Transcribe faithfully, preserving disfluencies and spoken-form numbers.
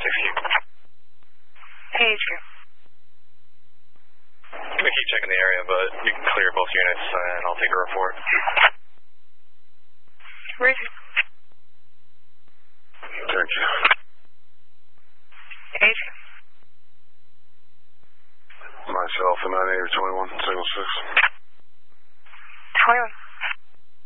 six Q. Hey, H Q. I'm going to keep checking the area, but you can clear both units and I'll take a report. Where is it? Thank you. H Q. Myself and nine eight or twenty-one, single six. twenty-one.